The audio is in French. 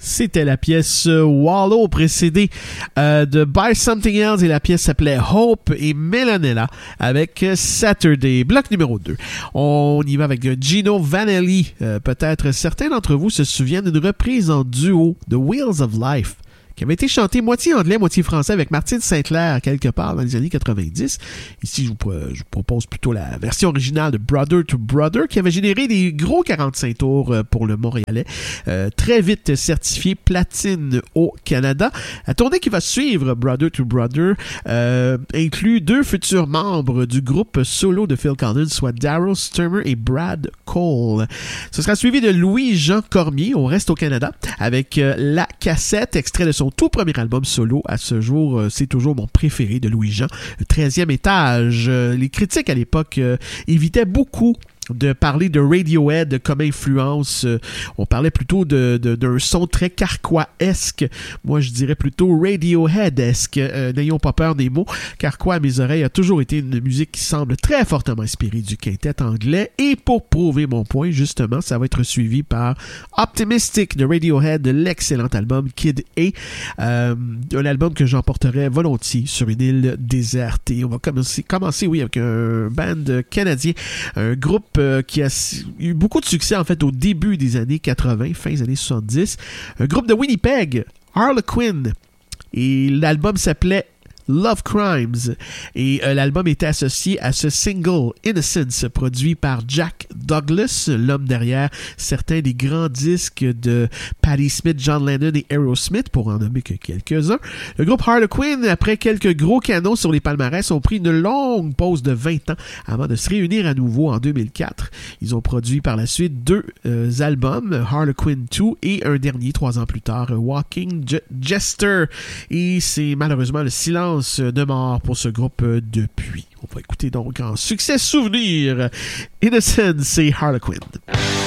C'était la pièce Wallow précédée de Buy Something Else et la pièce s'appelait Hope et Melanella avec Saturday. Bloc numéro 2. On y va avec Gino Vanelli. Peut-être certains d'entre vous se souviennent d'une reprise en duo de Wheels of Life qui avait été chanté moitié anglais, moitié français avec Martine St-Clair quelque part dans les années 90. Ici, je vous propose plutôt la version originale de Brother to Brother qui avait généré des gros 45 tours pour le Montréalais. Très vite certifié platine au Canada. La tournée qui va suivre Brother to Brother inclut 2 futurs membres du groupe solo de Phil Collins, soit Daryl Stuermer et Brad Cole. Ce sera suivi de Louis-Jean Cormier, on reste au Canada, avec La Cassette, extrait de son tout premier album solo. À ce jour, c'est toujours mon préféré de Louis-Jean. 13e étage. Les critiques à l'époque évitaient beaucoup de parler de Radiohead comme influence. On parlait plutôt d'un son très carquois-esque. Moi, je dirais plutôt Radiohead-esque. N'ayons pas peur des mots. Carquois à mes oreilles a toujours été une musique qui semble très fortement inspirée du quintet anglais. Et pour prouver mon point, justement, ça va être suivi par Optimistic de Radiohead, de l'excellent album Kid A. Un album que j'emporterais volontiers sur une île déserte. Et on va commencer oui, avec un band canadien, un groupe qui a eu beaucoup de succès en fait au début des années 80, fin des années 70. Un groupe de Winnipeg, Harlequin. Et l'album s'appelait Love Crimes. Et l'album était associé à ce single Innocence, produit par Jack Douglas, l'homme derrière certains des grands disques de Patti Smith, John Lennon et Aerosmith, pour en nommer que quelques-uns. Le groupe Harlequin, après quelques gros canons sur les palmarès, ont pris une longue pause de 20 ans avant de se réunir à nouveau en 2004. Ils ont produit par la suite 2 albums, Harlequin 2 et un dernier 3 ans plus tard, Walking Jester. Et c'est malheureusement le silence de mort pour ce groupe depuis. On va écouter donc en succès souvenir Innocence et Harlequin.